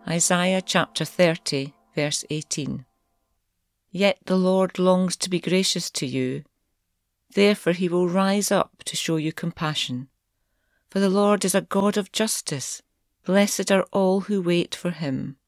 Isaiah chapter 30, verse 18. Yet the Lord longs to be gracious to you. Therefore he will rise up to show you compassion. For the Lord is a God of justice. Blessed are all who wait for him.